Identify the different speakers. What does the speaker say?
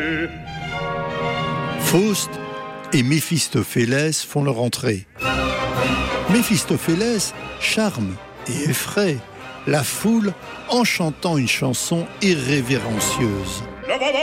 Speaker 1: Faust et Méphistophélès font leur entrée. Méphistophélès charme et effraie la foule en chantant une chanson irrévérencieuse.